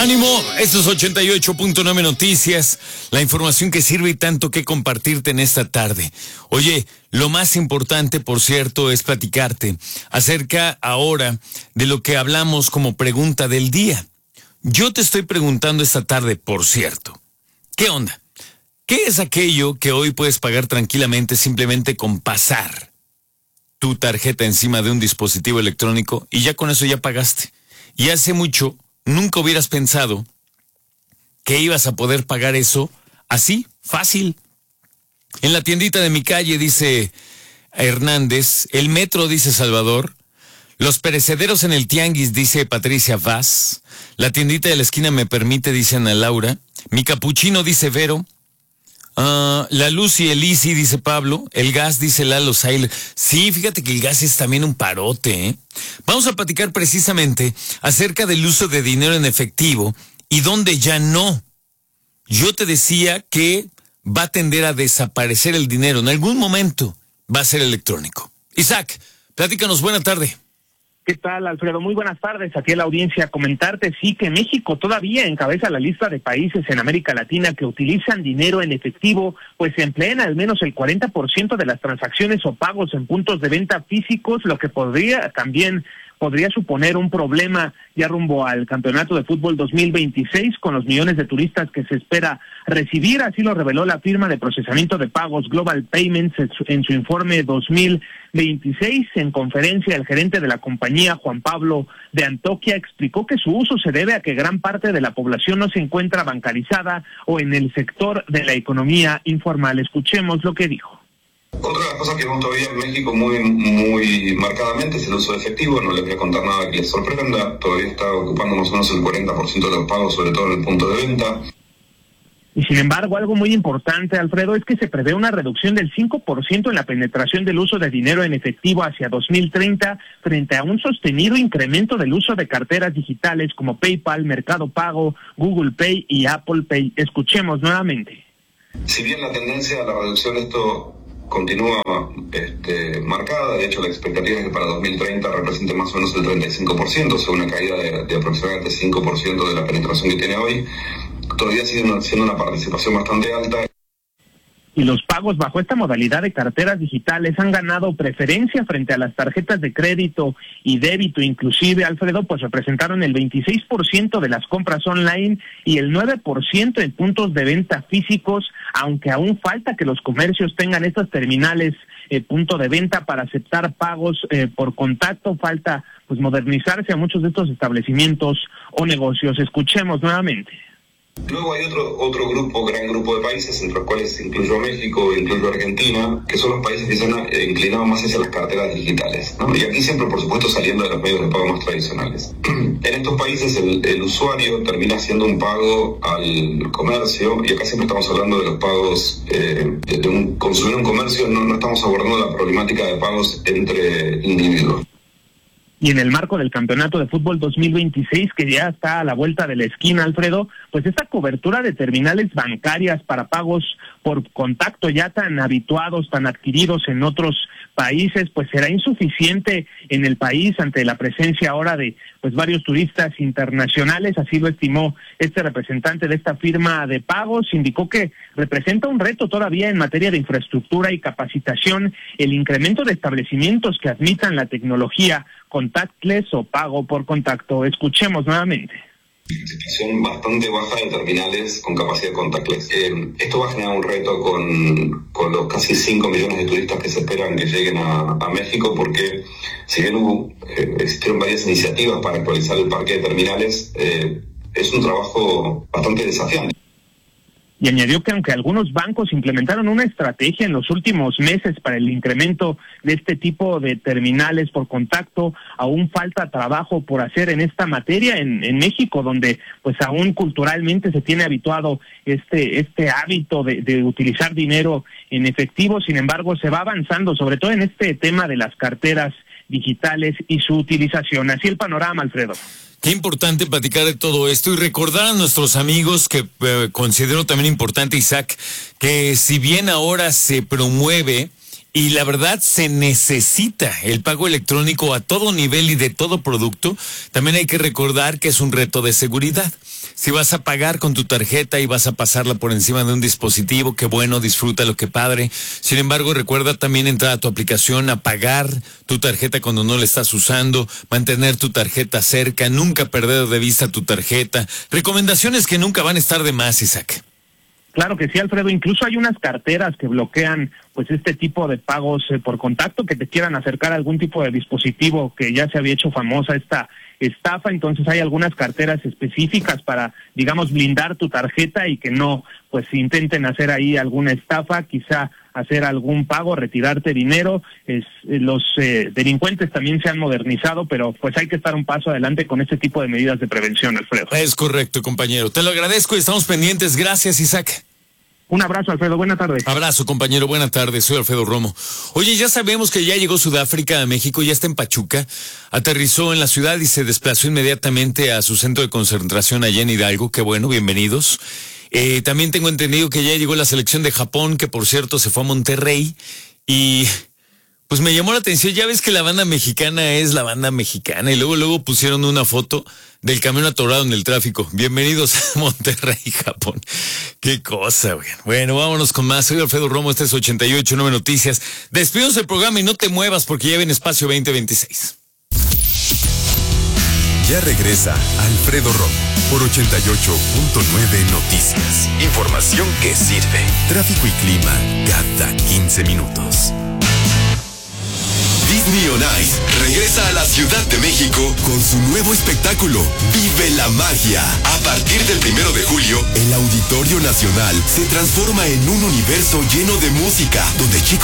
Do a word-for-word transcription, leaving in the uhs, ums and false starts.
¡Ánimo! Esto es ochenta y ocho punto nueve Noticias, la información que sirve y tanto que compartirte en esta tarde. Oye, lo más importante, por cierto, es platicarte acerca ahora de lo que hablamos como pregunta del día. Yo te estoy preguntando esta tarde, por cierto, ¿qué onda? ¿Qué es aquello que hoy puedes pagar tranquilamente simplemente con pasar tu tarjeta encima de un dispositivo electrónico y ya con eso ya pagaste? Y hace mucho nunca hubieras pensado que ibas a poder pagar eso así, fácil. En la tiendita de mi calle, dice Hernández. El metro, dice Salvador. Los perecederos en el tianguis, dice Patricia Vaz. La tiendita de la esquina me permite, dice Ana Laura. Mi capuchino, dice Vero. Uh, la luz y el Easy, dice Pablo. El gas, dice Lalo Sailer. Sí, fíjate que el gas es también un parote, ¿eh? Vamos a platicar precisamente acerca del uso de dinero en efectivo y dónde ya no. Yo te decía que va a tender a desaparecer el dinero. En algún momento va a ser electrónico. Isaac, platícanos, buena tarde. ¿Qué tal, Alfredo? Muy buenas tardes. Aquí en la audiencia comentarte, sí, que México todavía encabeza la lista de países en América Latina que utilizan dinero en efectivo, pues se emplean al menos el cuarenta por ciento de las transacciones o pagos en puntos de venta físicos, lo que podría también podría suponer un problema ya rumbo al Campeonato de Fútbol dos mil veintiséis con los millones de turistas que se espera recibir. Así lo reveló la firma de procesamiento de pagos Global Payments en su informe dos mil veintiséis. En conferencia, el gerente de la compañía, Juan Pablo de Antoquia, explicó que su uso se debe a que gran parte de la población no se encuentra bancarizada o en el sector de la economía informal. Escuchemos lo que dijo. Otra de las cosas que vemos todavía en México muy muy marcadamente es el uso de efectivo. No les voy a contar nada que les sorprenda. Todavía está ocupando más o menos el cuarenta por ciento de los pagos, sobre todo en el punto de venta. Y sin embargo, algo muy importante, Alfredo, es que se prevé una reducción del cinco por ciento en la penetración del uso de dinero en efectivo hacia dos mil treinta, frente a un sostenido incremento del uso de carteras digitales como PayPal, Mercado Pago, Google Pay y Apple Pay. Escuchemos nuevamente. Si bien la tendencia a la reducción de esto continúa este, marcada, de hecho la expectativa es que para dos mil treinta represente más o menos el treinta y cinco por ciento, o sea, una caída de, de aproximadamente cinco por ciento de la penetración que tiene hoy. Todavía sigue siendo una participación bastante alta. Y los pagos bajo esta modalidad de carteras digitales han ganado preferencia frente a las tarjetas de crédito y débito, inclusive, Alfredo, pues representaron el veintiséis por ciento de las compras online y el nueve por ciento en puntos de venta físicos, aunque aún falta que los comercios tengan estas terminales eh, punto de venta para aceptar pagos eh, por contacto. Falta pues modernizarse a muchos de estos establecimientos o negocios. Escuchemos nuevamente. Luego hay otro otro grupo, gran grupo de países, entre los cuales incluyo a México, incluyo a Argentina, que son los países que se han eh, inclinado más hacia las carteras digitales, ¿no? Y aquí siempre, por supuesto, saliendo de los medios de pago más tradicionales. En estos países el, el usuario termina haciendo un pago al comercio, y acá siempre estamos hablando de los pagos, eh, de, de un, consumir un comercio, no, no estamos abordando la problemática de pagos entre individuos. Y en el marco del Campeonato de Fútbol dos mil veintiséis, que ya está a la vuelta de la esquina, Alfredo, pues esta cobertura de terminales bancarias para pagos por contacto ya tan habituados, tan adquiridos en otros países, pues será insuficiente en el país ante la presencia ahora de pues varios turistas internacionales. Así lo estimó este representante de esta firma de pagos. Indicó que representa un reto todavía en materia de infraestructura y capacitación el incremento de establecimientos que admitan la tecnología contactless o pago por contacto. Escuchemos nuevamente. Situación bastante baja de terminales con capacidad contactless. Eh, esto va a generar un reto con, con los casi cinco millones de turistas que se esperan que lleguen a, a México, porque si bien hubo, eh, existieron varias iniciativas para actualizar el parque de terminales, eh, es un trabajo bastante desafiante. Y añadió que aunque algunos bancos implementaron una estrategia en los últimos meses para el incremento de este tipo de terminales por contacto, aún falta trabajo por hacer en esta materia en, en México, donde pues aún culturalmente se tiene habituado este este hábito de, de utilizar dinero en efectivo. Sin embargo, se va avanzando, sobre todo en este tema de las carteras digitales y su utilización. Así el panorama, Alfredo. Qué importante platicar de todo esto y recordar a nuestros amigos que eh, considero también importante, Isaac, que si bien ahora se promueve Y la verdad se necesita el pago electrónico a todo nivel y de todo producto. También hay que recordar que es un reto de seguridad. Si vas a pagar con tu tarjeta y vas a pasarla por encima de un dispositivo, qué bueno, disfruta lo que padre. Sin embargo, recuerda también entrar a tu aplicación, apagar tu tarjeta cuando no la estás usando, mantener tu tarjeta cerca, nunca perder de vista tu tarjeta. Recomendaciones que nunca van a estar de más, Isaac. Claro que sí, Alfredo. Incluso hay unas carteras que bloquean pues este tipo de pagos eh, por contacto, que te quieran acercar a algún tipo de dispositivo, que ya se había hecho famosa esta estafa. Entonces hay algunas carteras específicas para, digamos, blindar tu tarjeta y que no pues intenten hacer ahí alguna estafa, quizá hacer algún pago, retirarte dinero. Es, eh, los eh, delincuentes también se han modernizado, pero pues hay que estar un paso adelante con este tipo de medidas de prevención, Alfredo. Es correcto, compañero. Te lo agradezco y estamos pendientes. Gracias, Isaac. Un abrazo, Alfredo. Buena tarde. Abrazo, compañero. Buena tarde. Soy Alfredo Romo. Oye, ya sabemos que ya llegó Sudáfrica a México, ya está en Pachuca. Aterrizó en la ciudad y se desplazó inmediatamente a su centro de concentración allá en Hidalgo. Qué bueno, bienvenidos. Eh, también tengo entendido que ya llegó la selección de Japón, que por cierto se fue a Monterrey. Y pues me llamó la atención. Ya ves que la banda mexicana es la banda mexicana. Y luego, luego pusieron una foto del camión atorado en el tráfico. Bienvenidos a Monterrey, Japón. Qué cosa, güey. Bueno, vámonos con más. Soy Alfredo Romo, este es ochenta y ocho punto nueve Noticias. Despedimos el programa y no te muevas porque ya viene Espacio veinte veintiséis. Ya regresa Alfredo Romo por ochenta y ocho punto nueve Noticias. Información que sirve. Tráfico y clima cada quince minutos. Disney on Ice regresa a la Ciudad de México con su nuevo espectáculo, Vive la Magia. A partir del primero de julio, el Auditorio Nacional se transforma en un universo lleno de música, donde chicos